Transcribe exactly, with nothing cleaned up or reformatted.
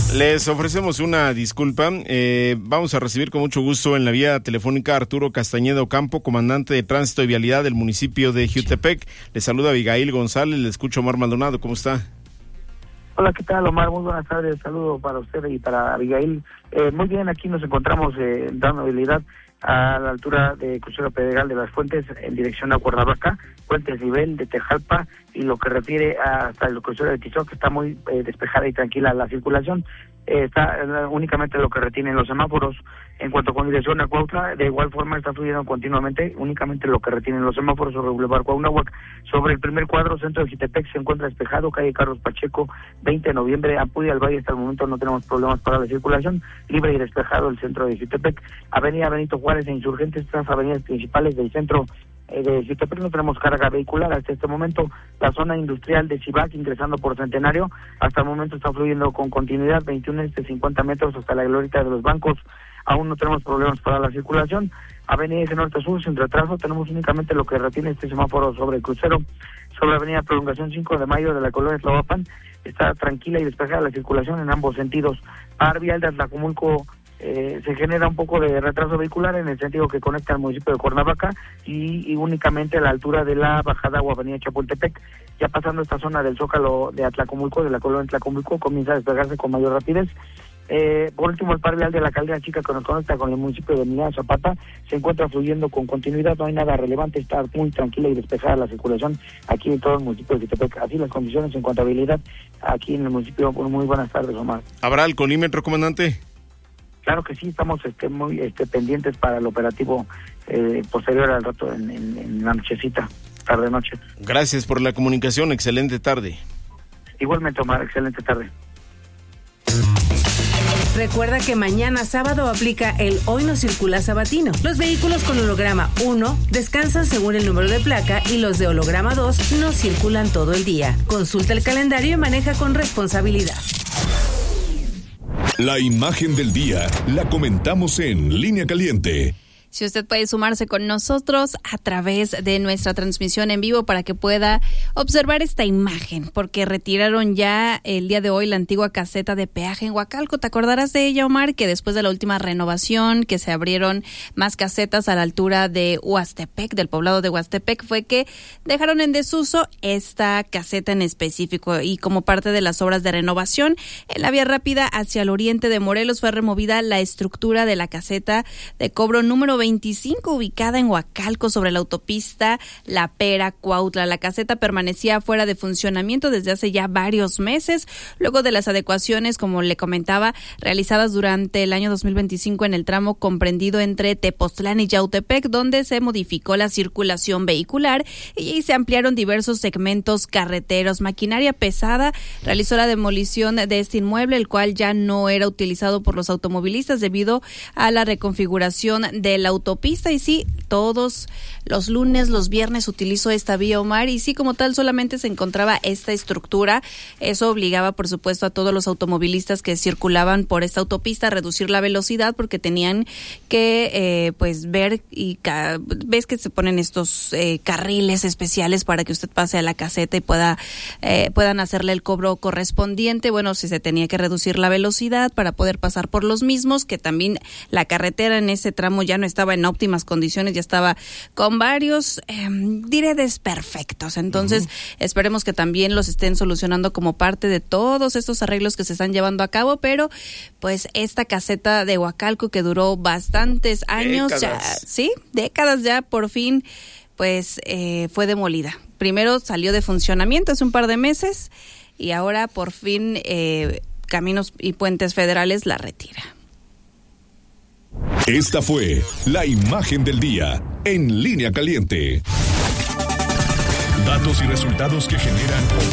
Les ofrecemos una disculpa. Eh, vamos a recibir con mucho gusto en la vía telefónica a Arturo Castañeda Ocampo, comandante de Tránsito y Vialidad del municipio de Jiutepec. Le saluda Abigail González, le escucho Omar Maldonado. ¿Cómo está? Hola, ¿qué tal, Omar? Muy buenas tardes. Saludo para usted y para Abigail. Eh, muy bien, aquí nos encontramos eh, dando habilidad a la altura de Crucero Pedregal de las Fuentes en dirección a Cuernavaca, Puentes Nivel de Tejalpa, y lo que refiere hasta el crucero de Tizoc, que está muy eh, despejada y tranquila la circulación. Eh, está eh, únicamente lo que retienen los semáforos. En cuanto con dirección a Cuautla, de igual forma está fluyendo continuamente, únicamente lo que retienen los semáforos sobre Boulevard Cuauhnáhuac. Sobre el primer cuadro, centro de Jiutepec, se encuentra despejado, calle Carlos Pacheco, veinte de noviembre, Apudia al Valle. Hasta el momento no tenemos problemas para la circulación, libre y despejado el centro de Jiutepec. Avenida Benito Juárez e Insurgentes, estas avenidas principales del centro eh, de Jiutepec, no tenemos carga vehicular hasta este momento. La zona industrial de Chivac, ingresando por Centenario, hasta el momento está fluyendo con continuidad, veintiuno de cincuenta metros hasta la glorieta de los bancos. Aún no tenemos problemas para la circulación. Avenida de Norte a Sur, sin retraso, tenemos únicamente lo que retiene este semáforo sobre el crucero. Sobre la avenida Prolongación cinco de Mayo de la colonia Tlahuapan, está tranquila y despejada la circulación en ambos sentidos. Para Vial de Atlacomulco eh, se genera un poco de retraso vehicular en el sentido que conecta al municipio de Cuernavaca y, y únicamente a la altura de la bajada o avenida Chapultepec. Ya pasando esta zona del Zócalo de Atlacomulco, de la colonia Atlacomulco, comienza a despegarse con mayor rapidez. Eh, por último, el par vial de la Caldera Chica, que nos conecta con el municipio de Emiliano Zapata, se encuentra fluyendo con continuidad, no hay nada relevante, está muy tranquila y despejada la circulación aquí en todo el municipio de Jiutepec. Así las condiciones en cuanto a habilidad aquí en el municipio. Muy buenas tardes, Omar. ¿Habrá alcoholímetro, comandante? Claro que sí, estamos este, muy este, pendientes para el operativo eh, posterior al rato en, en, en la nochecita, tarde-noche. Gracias por la comunicación, excelente tarde. Igualmente, Omar, excelente tarde. Recuerda que mañana sábado aplica el Hoy no circula sabatino. Los vehículos con holograma uno descansan según el número de placa y los de holograma dos no circulan todo el día. Consulta el calendario y maneja con responsabilidad. La imagen del día la comentamos en Línea Caliente. Si usted puede sumarse con nosotros a través de nuestra transmisión en vivo para que pueda observar esta imagen, porque retiraron ya el día de hoy la antigua caseta de peaje en Huacalco. ¿Te acordarás de ella, Omar? Que después de la última renovación, que se abrieron más casetas a la altura de Huastepec, del poblado de Huastepec, fue que dejaron en desuso esta caseta en específico, y como parte de las obras de renovación, en la vía rápida hacia el oriente de Morelos fue removida la estructura de la caseta de cobro número veinticinco, ubicada en Huacalco sobre la autopista La Pera Cuautla. La caseta permanecía fuera de funcionamiento desde hace ya varios meses, luego de las adecuaciones, como le comentaba, realizadas durante el año dos mil veinticinco en el tramo comprendido entre Tepoztlán y Yautepec, donde se modificó la circulación vehicular y se ampliaron diversos segmentos carreteros. Maquinaria pesada realizó la demolición de este inmueble, el cual ya no era utilizado por los automovilistas debido a la reconfiguración de la autopista. Y sí, todos los lunes, los viernes utilizo esta vía, Omar, y sí, como tal solamente se encontraba esta estructura. Eso obligaba, por supuesto, a todos los automovilistas que circulaban por esta autopista a reducir la velocidad, porque tenían que eh, pues ver, y ca- ves que se ponen estos eh, carriles especiales para que usted pase a la caseta y pueda eh, puedan hacerle el cobro correspondiente. Bueno, si se tenía que reducir la velocidad para poder pasar por los mismos, que también la carretera en ese tramo ya no estaba en óptimas condiciones, ya estaba con varios, eh, diré, desperfectos. Entonces, uh-huh. esperemos que también los estén solucionando como parte de todos estos arreglos que se están llevando a cabo, pero pues esta caseta de Huacalco, que duró bastantes años, décadas. ya, sí, décadas ya, por fin, pues eh, fue demolida. Primero salió de funcionamiento hace un par de meses y ahora por fin eh, Caminos y Puentes Federales la retira. Esta fue la imagen del día en Línea Caliente. Datos y resultados que generan